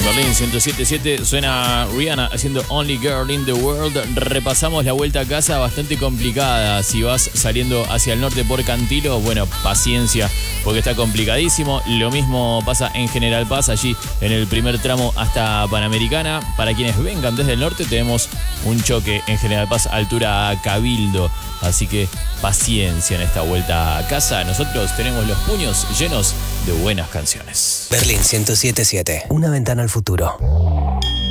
Berlín 107.7 suena Rihanna haciendo Only Girl in the World. Repasamos la vuelta a casa, bastante complicada. Si vas saliendo hacia el norte por Cantilo, bueno, paciencia, porque está complicadísimo. Lo mismo pasa en General Paz, allí en el primer tramo hasta Panamericana. Para quienes vengan desde el norte, tenemos un choque en General Paz, altura Cabildo. Así que paciencia en esta vuelta a casa. Nosotros tenemos los puños llenos de buenas canciones. Berlín 107.7, una ventana al futuro.